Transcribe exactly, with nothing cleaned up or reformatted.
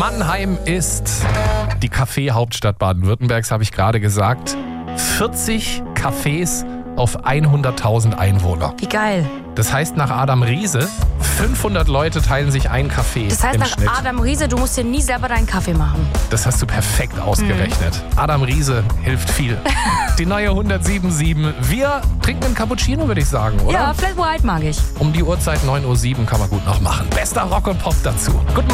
Mannheim ist die Kaffee-Hauptstadt Baden-Württembergs, habe ich gerade gesagt. vierzig Cafés auf hunderttausend Einwohner. Wie geil. Das heißt, nach Adam Riese, fünfhundert Leute teilen sich ein Café Das heißt, im nach Schnitt. Adam Riese, du musst dir nie selber deinen Kaffee machen. Das hast du perfekt ausgerechnet. Mhm. Adam Riese hilft viel. Die neue hundertsieben Komma sieben. Wir trinken einen Cappuccino, würde ich sagen, oder? Ja, Flat White mag ich. Um die Uhrzeit neun Uhr sieben kann man gut noch machen. Bester Rock und Pop dazu. Guten Morgen.